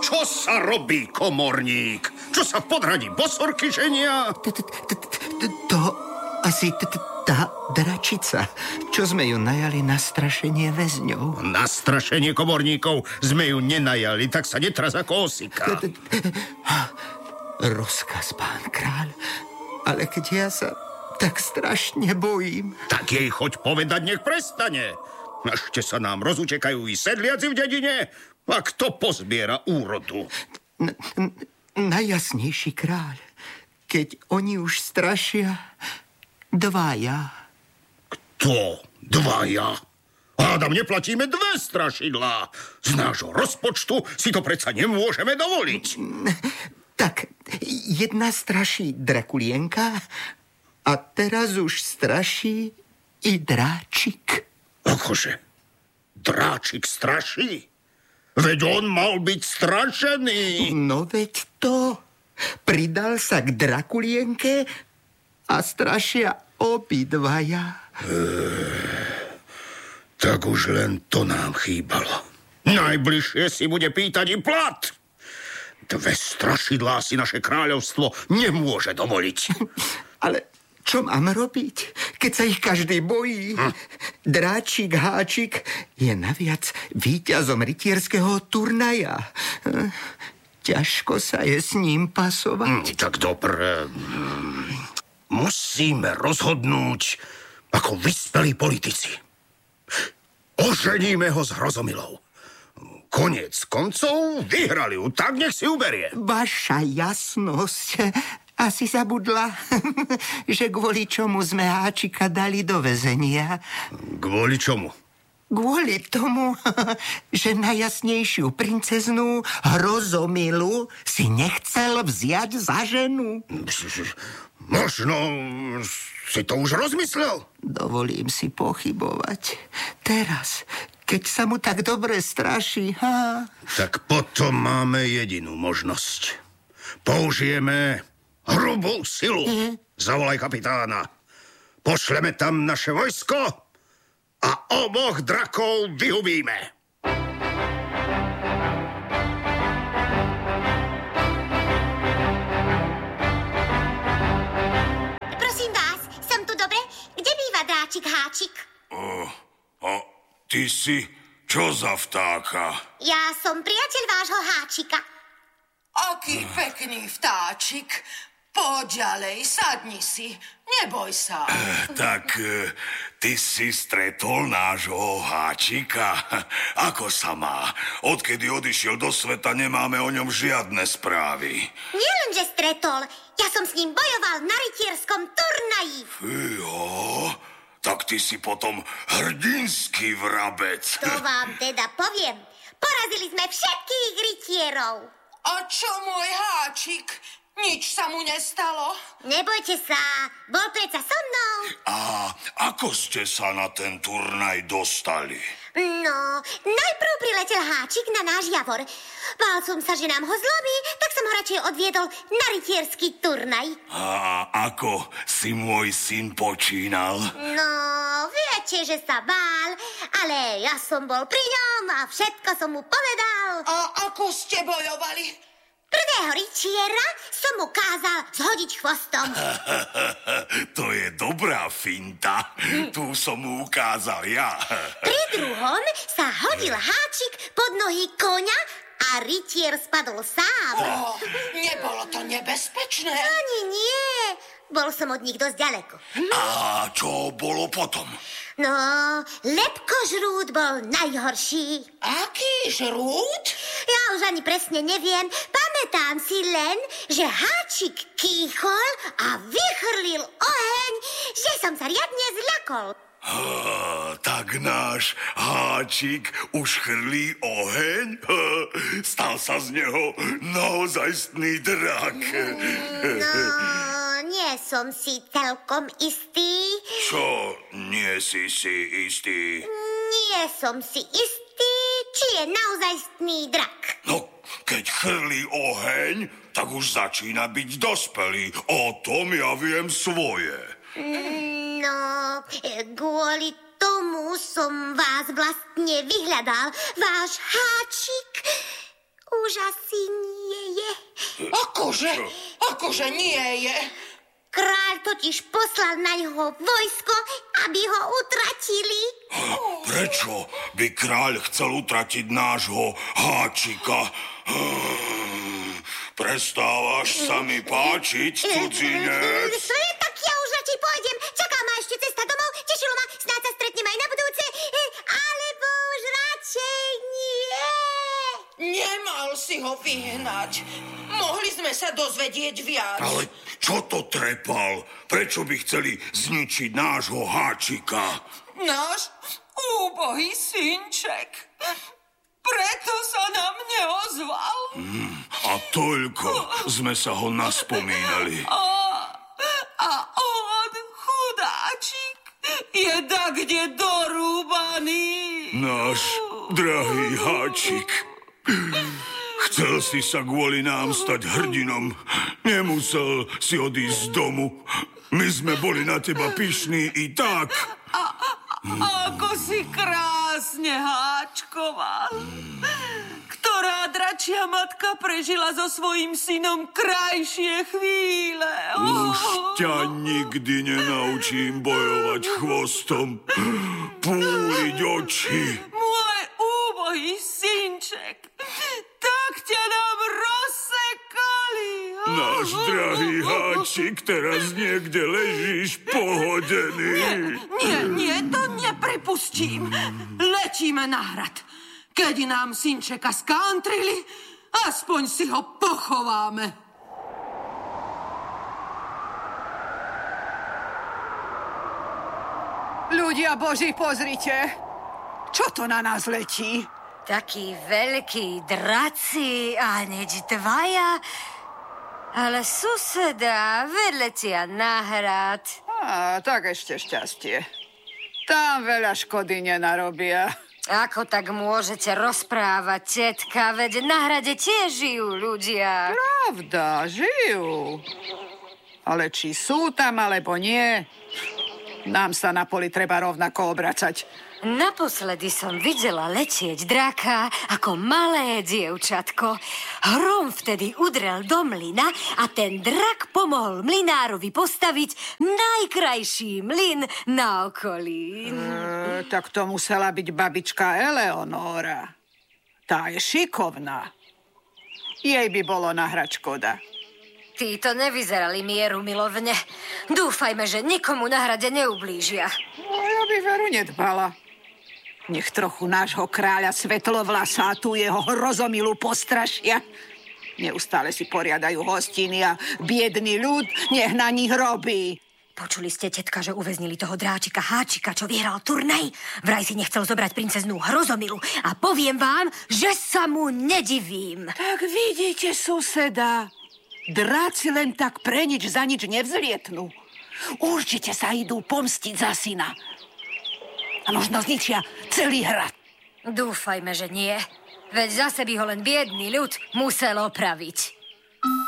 Čo sa robí, komorník? Čo sa v podhradí bosorky ženia? To asi tá dračica, čo sme ju najali na strašenie väzňov. Na strašenie komorníkov sme ju nenajali, tak sa netraz ako osika. Rozkaz, pán kráľ, ale keď ja sa tak strašne bojím. Tak jej choď povedať, nech prestane. Ešte sa nám rozutekajú i sedliaci v dedine. A kto pozbiera úrodu? Najjasnejší kráľ, keď oni už strašia, dvaja. Kto? Dvaja? Hádam, neplatíme 2 strašidlá. Z nášho rozpočtu si to predsa nemôžeme dovoliť. Tak, jedna straší Drakulienka a teraz už straší i Dráčik. Akože? Dráčik straší? Veď on mal byť strašený. No veď to. Pridal sa k Drakulienke a strašia obidvaja. Tak už len to nám chýbalo. Najbližšie si bude pýtať i plat. 2 strašidlá si naše kráľovstvo nemôže dovoliť. Ale čo mám robiť, keď sa ich každý bojí? Dráčik Háčik je naviac víťazom rytierského turnaja. Ťažko sa je s ním pasovať. Tak dobre. Musíme rozhodnúť ako vyspelí politici. Oženíme ho s Hrozomilou. Koniec koncov vyhrali ju, tak nech si uberie. Vaša jasnosť, asi zabudla, že kvôli čomu sme Háčika dali do väzenia. Kvôli čomu? Kvôli tomu, že najjasnejšiu princeznú Hrozomilu si nechcel vziať za ženu. Možno si to už rozmyslel? Dovolím si pochybovať. Teraz, keď sa mu tak dobre straší, Tak potom máme jedinú možnosť. Použijeme hrubú silu. Zavolaj kapitána. Pošleme tam naše vojsko a oboch drakov vyhubíme. Prosím vás, som tu dobre? Kde býva Dráčik Háčik? Ty si čo za vtáka? Ja som priateľ vášho Háčika. Aký pekný vtáčik. Poď ďalej, sadni si. Neboj sa. Tak ty si stretol nášho Háčika. Ako sa má? Odkedy odišiel do sveta, nemáme o ňom žiadne správy. Nielenže stretol, ja som s ním bojoval na rytierskom turnaji. Fího, tak ty si potom hrdinský vrabec. To vám teda poviem. Porazili sme všetkých rytierov. A čo môj Háčik? Nič sa mu nestalo? Nebojte sa, bol predsa so mnou. A ako ste sa na ten turnaj dostali? No, najprv priletel Háčik na náš Javor. Bál som sa, že nám ho zlomí, tak som ho radšej odviedol na rytierský turnaj. A ako si môj syn počínal? No, viete, že sa bál, ale ja som bol pri ňom a všetko som mu povedal. A ako ste bojovali? Prvého rytiera som mu kázal zhodiť chvostom. To je dobrá finta. Tu som mu ukázal ja. Pri druhom sa hodil Háčik pod nohy koňa a rytier spadol sám. Nebolo to nebezpečné? Ani nie. Bol som od nich dosť ďaleko. A čo bolo potom? No, lepkožrút bol najhorší. Aký žrút? Ja už ani presne neviem. Pamätám si len, že Háčik kýchol a vychrlil oheň, že som sa riadne zľakol. Tak náš Háčik už chrlí oheň? Stal sa z neho naozajstný drak. No, nie som si celkom istý. Čo nie si istý? Nie som si istý, či je naozajstný drak. No, keď chrlí oheň, tak už začína byť dospelý. O tom ja viem svoje. No, kvôli tomu som vás vlastne vyhľadal. Váš Háčik už asi nie je. Akože nie je? Kráľ totiž poslal na ňoho vojsko, aby ho utratili. Prečo by kráľ chcel utratiť nášho háčika? Prestávaš sa mi páčiť, cudzinec? Tak ja už radšej pôjdem. Čaká ma ešte cesta domov. Tešilo ma, snáď sa stretneme aj na budúce. Alebo už radšej nie. Nemal si ho vyhnať. Mohli sme sa dozvedieť viac. Ale čo to trepal? Prečo by chceli zničiť nášho háčika? Náš úbohý synček. Preto sa nám neozval. A toľko sme sa ho naspomínali. A on, chudáčik, je kde dorúbaný. Náš drahý háčik. Chcel si sa kvôli nám stať hrdinom. Nemusel si odísť z domu. My sme boli na teba pyšní i tak. Ako si krásne háčkoval. Ktorá dračia matka prežila so svojím synom krajšie chvíle. Už ťa nikdy nenaučím bojovať chvostom, púliť oči. Môj úbohý synček, tak ťa nám rozsekali. Náš drahý háčik, teraz niekde ležíš pohodený. Nie, to nepripustím. Letíme na hrad. Keď nám synčeka skantrili, aspoň si ho pochováme. Ľudia Boží, pozrite. Čo to na nás letí? Takí veľkí draci a hneď dvaja. Ale suseda, vedletia na hrad. Tak ešte šťastie. Tam veľa škody nenarobia. Ako tak môžete rozprávať, tetka? Veď na hrade tiež žijú ľudia. Pravda, žijú. Ale či sú tam, alebo nie, nám sa na poli treba rovnako obracať. Naposledy som videla letieť draka ako malé dievčatko. Hrom vtedy udrel do mlyna a ten drak pomohol mlynárovi postaviť najkrajší mlyn na okolí. Tak to musela byť babička Eleonóra. Tá je šikovná. Jej by bolo nahrať škoda. Títo nevyzerali mierumilovne. Dúfajme, že nikomu na hrade neublížia. Ja by veru nedbala. Nech trochu nášho kráľa Svetlovlasa a tú jeho hrozomilu postrašia. Neustále si poriadajú hostiny a biedný ľud nech na nich robí. Počuli ste, tetka, že uväznili toho dráčika Háčika, čo vyhral turnaj? Vraj si nechcel zobrať princeznú Hrozomilu a poviem vám, že sa mu nedivím. Tak vidíte, suseda, dráci len tak pre nič za nič nevzlietnú. Určite sa idú pomstiť za syna. A možno zničia celý hrad. Dúfajme, že nie. Veď zase by ho len biedný ľud musel opraviť.